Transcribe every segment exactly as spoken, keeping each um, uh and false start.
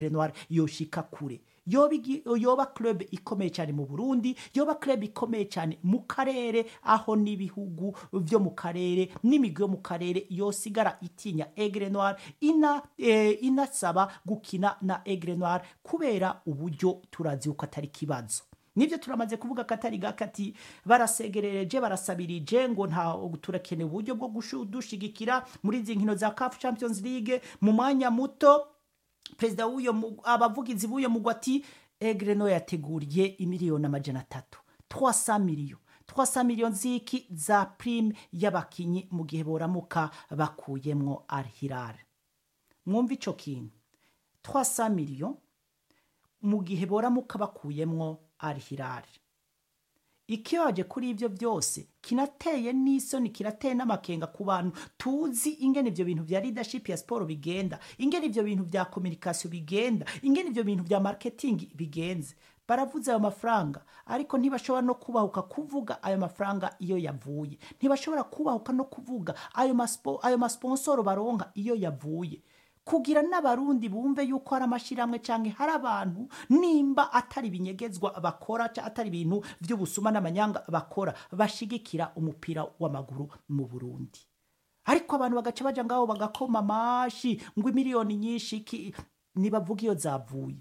Noir yoshika kure yoba igi- yoba club ikomeye cyane mu Burundi, yoba club ikomeye cyane mu karere, aho n'ibihugu vyo mu karere n'imigwi yo mu karere yosigara itinya Aigle Noir, ina eh, inasaba gukina na Aigle Noir kubera uburyo turazi uko atari kibazo. Nivyo turamaze kuvuga katari gakati barasegerereje barasabirije ngo nta turakeneye uburyo bwo gushigikira muri izi nkino za C A F Champions League mu mwanya muto. Perezida w'uyo mu- abavugizi b'uyo mugwi ati Aigle Noir yateguriye imiliyoni amajana atatu trois cents millions trois cents millions ziki za prime y'abakinyi mu gihe boramuka bakuyemwo Al Hilal. Mwumva ico kintu trois cents millions mu gihe boramuka bakuyemwo Al Hilal. Ikiyoje kuri ivyo byose kinateye n'isoni, kirateye n'amakenga ku bantu tuzi ingene ivyo bintu vya leadership ya sport bigenda, ingene ivyo bintu vya communication bigenda, ingene ivyo bintu vya marketing bigenze. Baravuze ayo mafaranga ariko ntibashobora no kubahuka kuvuga ayo mafaranga iyo yavuye, ntibashobora kubahuka no kuvuga ayo maspo ayo masponsor baronka iyo yavuye, kugira n'abarundi bumve yuko hari amashiramwe canke hari abantu nimba atari binyegezwa bakora ca atari ibintu vy'ubusuma n'amanyanga bakora bashigikira umupira w'amaguru mu Burundi. Ariko abantu bagaca baja ngaho bagakoma amashi ngo imiliyoni nyinshi ki- nibavuga iyo zavuye,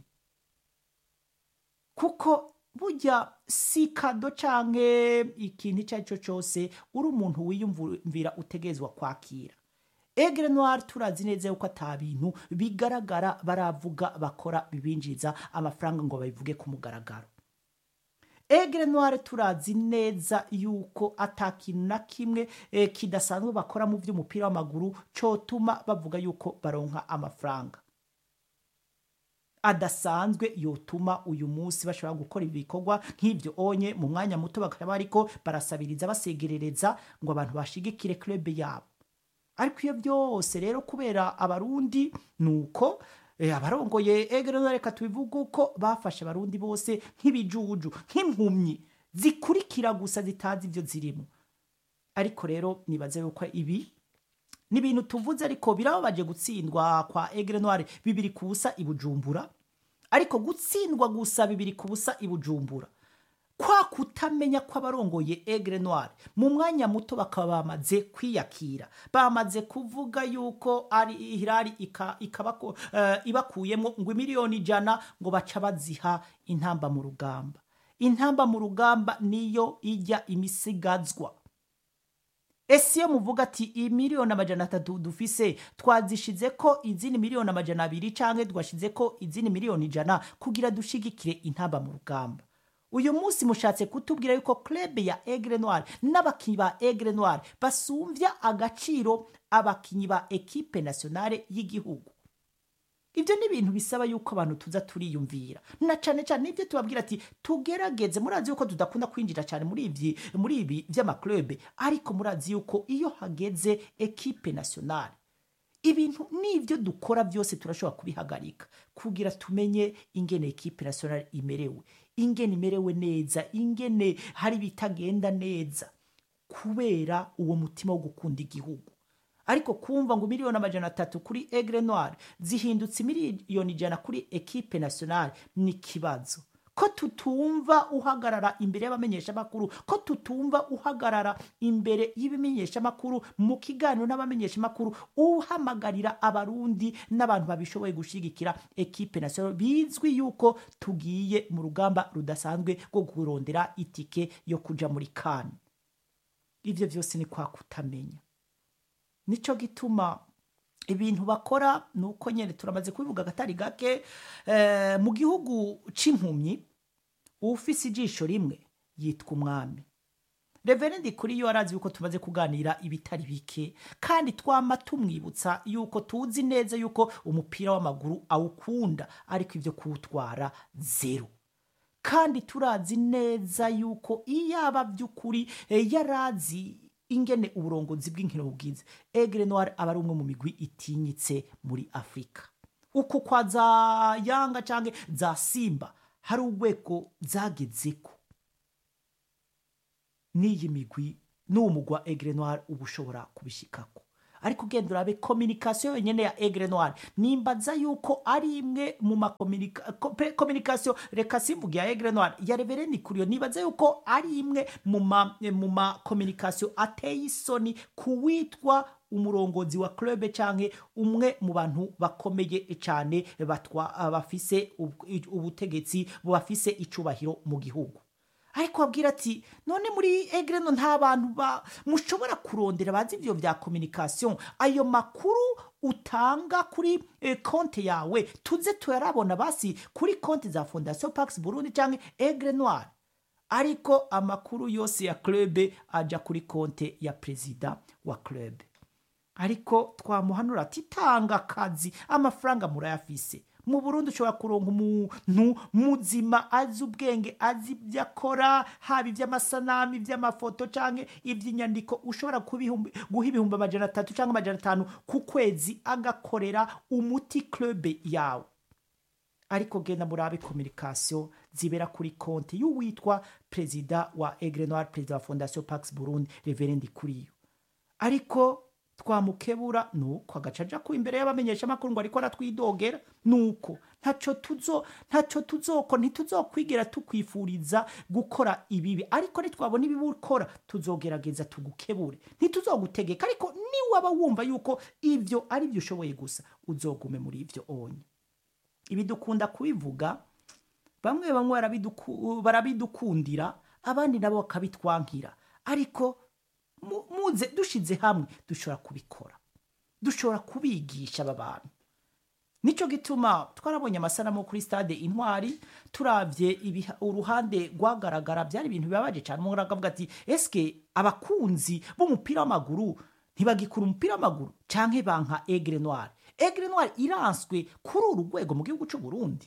kuko burya si kado canke ikintu icyo ari cyo cyose uri umuntu wiyumvira utegezwa kwakira. Aigle Noir turazi neza yuko ata bintu bigaragara baravuga bakora bibinjiza amafaranga ngo babivuge ku mugaragaro. Aigle Noir turazi neza yuko ata kintu na kimwe eh, kidasanzwe bakora mu vy'umupira w'amaguru cotuma bavuga yuko baronka amafaranga adasanzwe yotuma uyu munsi bashobora gukora ibikorwa nk'ivyo onye mu mwanya muto bakaba ariko barasabiriza basegerereza ngo abantu bashigikire club yabo. Ariko iyo byose rero kubera abarundi nuko eh, abarongoye Aigle Noir reka tubivuga uko bafashe abarundi bose nk'ibijuju nk'impumyi zikurikira gusa zitazi ivyo zirimo. Ariko rero nibaze yuko ibi ni ibintu tuvuze ariko birababaje gutsindwa kwa Aigle Noir bibiri ku busa i Bujumbura, ariko gutsindwa gusa bibiri ku busa i Bujumbura kwa kutamenya ko abarongoye Aigle Noir mu mwanya muto bakaba bamaze kwiyakira, bamaze kuvuga yuko ari Hilal ika- ikabako eh, ibakuyemo ngo miliyoni ijana ngo baca baziha intamba mu rugamba. Intamba mu rugamba niyo ijya imisigazwa. Ese iyo muvuga ati imiliyoni amajana atatu dufise twazishize ko izindi miliyoni amajana abiri canke twashize ko izindi miliyoni ijana kugira dushigikire intamba mu rugamba. Uyu munsi mushatse kutubwira yuko club ya Aigle Noir n'abakinyi ba Aigle Noir basumvya agaciro abakinyi ba equipe nationale y'igihugu. Ivyo ni ibintu bisaba yuko abantu tuza turiyumvira, na cane cane ivyo tubabwira ati tugerageze. Murazi yuko tudakunda kwinjira cyane muri ivyi muri ibi vy'amaclub, ariko murazi yuko iyo hageze equipe nationale ibintu n'ivyo dukora byose turashobora kubihagarika kugira tumenye ingene equipe nationale imerewe, ingene imerewe neza, ingene hari bitagenda neza, kubera uwo mutima wo gukunda igihugu. Ariko kumva ngo miliyoni amajana atatu kuri Aigle Noir zihindutse miliyoni ijana kuri equipe nationale ni kibazo. Ko tutumva uhagarara imbere y'abamenyesha makuru, ko tutumva uhagarara imbere y'ibimenyesha makuru mu kiganiro n'abamenyesha makuru uhamagarira abarundi n'abantu babishoboye gushigikira equipe nationale, bizwi yuko tugiye mu rugamba rudasanzwe rwo kurondera itike yo kuja muri CAN. Ivyo vyose ni kwa kutamenya. Nico gituma ibintu bakora nuko nyene turamaze kubivuga gatari gake eh, mu gihugu c'impumyi ufise ijisho rimwe yitwa umwami. Reverend kuri yo arazi yuko tumaze kuganira ibitari bike, kandi twama tumwibutsa yuko tuzi neza yuko umupira w'amaguru awukunda, ariko ivyo kuwutwara zero. Kandi turazi neza yuko iyaba by'ukuri eh, yarazi ingene uburongozi bw'inkino bubwize, Aigle Noir aba ari umwe mu migwi itinyitse muri Afrika. Uko kwa za Yanga canke za Simba hari urwego zagezeko, n'iyi migwi n'uwo mugwa Aigle Noir uba ushobora kubishikako. ariko ugenda urabe communication yonyene ya Aigle Noir nimbaza yuko ari imwe mu ma communication reka simvuge ya Aigle Noir ya Reverend Kuriyo nibaza yuko ari imwe mu ma mu ma communication ateye isoni kuwitwa umurongozi wa club canke umwe mu bantu bakomeye cyane batwa bafise ubutegetsi bafise icubahiro mu gihugu. Ariko abwira ati none muri Aigle no nta bantu ba mushobora kurondera bazi ivyo vya communication ayo makuru utanga kuri eh, konte yawe tuze tuyarabona basi kuri konte za Fondation Pax Burundi canke Aigle Noir. Ariko amakuru yose ya club aja kuri konte ya president wa club. Ariko twamuhanura ati tanga akazi amafaranga murayafise mu Burundi ushobora kuronka umuntu muzima azi ubwenge azi byakora haba iby'amasanami iby'amafoto canke iby'inyandiko ushobora kubihumbi guha ibihumbi amajana atatu canke amajana atanu ku kwezi agakorera umuti club yawe. Ariko genda murabe communication zibera kuri konti y'uwitwa president wa Aigle Noir president wa Fondation Pax Burundi Reverend Kuriyo. Ariko twamukebura nuko agacaja ku imbere y'abamenyesha makuru ngo ariko aratwidogera nuko ntaco tuzo ntaco tuzoko ntituzokwigira tukwifuriza gukora ibibi ariko nitwabona ibibi ukora tuzogerageza tugukebure ntituzogutegeka ariko ni waba wumva yuko ivyo ari byo ushoboye gusa uzogume muri ivyo onye. Ibi dukunda kubivuga bamwe bamwe barabiduku barabidukundira abandi nabo bakabitwankira ariko muze dushize hamwe dushobora kubikora dushobora kubigisha abantu. Nico gituma twarabonye amasanamu kuri stade Intwari turavye uruhande rwagaragara byari ibintu bibabaje cyane umuntu akavuga ati eske abakunzi b'umupira w'amaguru ntibagikura umupira w'amaguru canke banka Aigle Noir. Aigle Noir iranswe kuri uru rwego mu gihugu cy'u Burundi.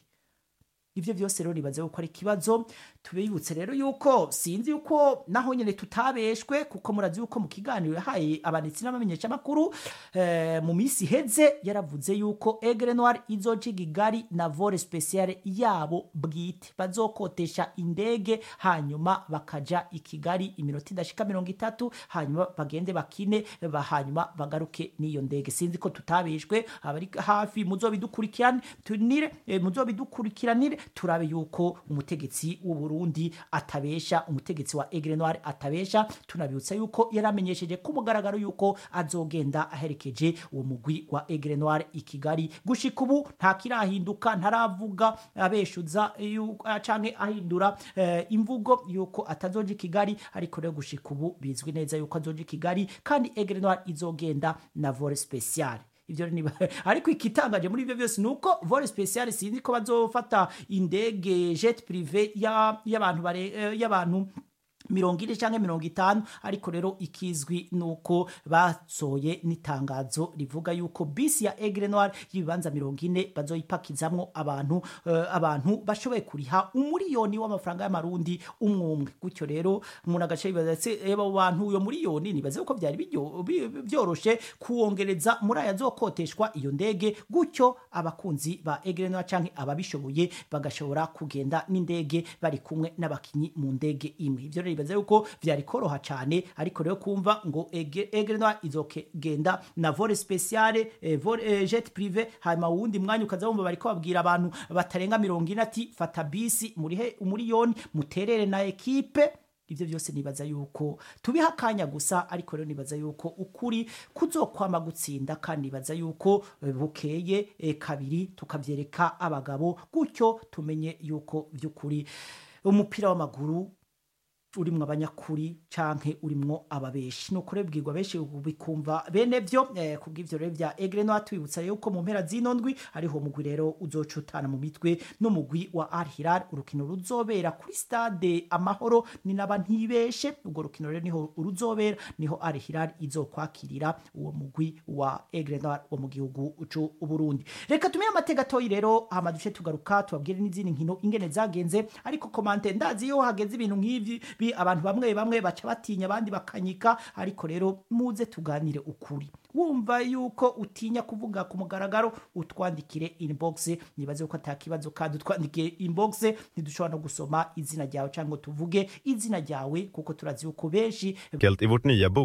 Ivyo vyose rero nibaze ko ari kibazo tubibutse rero yuko sinzi yuko naho nyene tutabeshwe kuko murazi yuko mu kiganiro yahaye abanitsi n'abamenyesha makuru eh, mu misi heze yaravuze yuko Aigle Noir izoca igigari na vol special yabo bwite bazokotesha indege hanyuma bakaja ikigari iminota idashika mirongo itatu hanyuma bagende bakine hanyuma bagaruke niyo ndege. Sinzi ko tutabeshwe abari hafi muzobidukurikirane tunire eh, muzobidukurikiranire turabe yuko umutegetsi w'u Burundi atabesha umutegetsi wa Aigle Noir atabesha. Tunabibutsa yuko yaramenyesheje ku mugaragaro yuko azogenda aherekeje uwo mugwi wa Aigle Noir ikigari gushika ubu nta kirahinduka ntaravuga abeshuza canke ahindura eh, imvugo yuko atazoje ikigari ariko rero gushika ubu bizwi neza yuko azoje ikigari kandi Aigle Noir izogenda na vol special. Ivyo ni ariko ikitangaje muri ivyo byose nuko vol special sinzi ko bazofata indege jet privé ya y'abantu bare y'abantu mirongo ine canke mirongo itanu ariko rero ikizwi nuko basoye nitangazo rivuga yuko bisi ya Aigle Noir yibanza mirongo ine bazoyipakizamwo abantu uh, abantu bashoboye kuriha umuriyoni w'amafaranga y'amarundi umwumwe. Gutyo rero umuntu agace bibaze eba bantu uyo muriyoni nibaze uko byari byoroshe kuwongereza muri aya zokoteshwa iyo ndege gutyo abakunzi ba Aigle Noir canke ababishoboye bagashobora kugenda n'indege bari kumwe n'abakinyi mu ndege imwe. Ivyo bibaze yuko vyari koroha cyane ariko rero kumva ngo Aigle Noir izokegenda na vol special eh, vol eh, jet privé hanyuma wundi mwanya ukazabumva bariko babwira abantu batarenga mirongo ine ati fata bisi muri he umuriyoni muterere na equipe. Ivyo byose nibaza yuko tubihakanya gusa ariko rero nibaza yuko ukuri kuzokwama gutsinda kandi nibaza yuko bukeye eh, kabiri tukavyereka abagabo gutyo tumenye yuko vy'ukuri umupira w'amaguru urimwo abanyakuri canke urimwo ababeshi nuko rebwirwa beshi bikumva bene vyo eh, kubw'ivyo rero vya Aigle Noir twibutsa yuko mu mpera z'inondwi ariho mugwi rero uzocutana mu mitwe no mugwi wa Al Hilal urukino ruzobera kuri stade Amahoro ni naba ntibeshe ubwo rukino rero niho uruzobera niho Al Hilal izokwakirira uwo mugwi wa Aigle Noir wo mu gihugu c'u Burundi. Reka tumye amateka toyi rero amadushe tugaruka tubabwire n'izindi nkino ingene zagenze ariko komante ndazi yo hageze ibintu nk'ivyi abantu bamwe bamwe baca batinya abandi bakanyika ariko rero muze tuganire ukuri. Wumva yuko utinya kuvuga ku mugaragaro utwandikire inbox nibaze uko atakibazo kandi utwandikire inbox ntidushobora no gusoma izina ryawe cyangwa tuvuge izina ryawe kuko turazi uko benshi i vårt nya bokning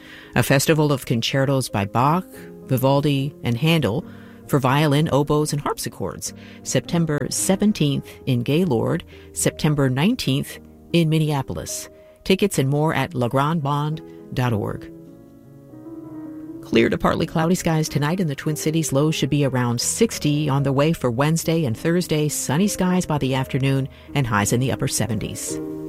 a festival of concertos by Bach, Vivaldi, and Handel for violin, oboes, and harpsichords, September seventeenth in Gaylord, September nineteenth in Minneapolis. Tickets and more at la grande bande dot org. Clear to partly cloudy skies tonight in the Twin Cities. Lows should be around sixty on the way for Wednesday and Thursday. Sunny skies by the afternoon and highs in the upper seventies.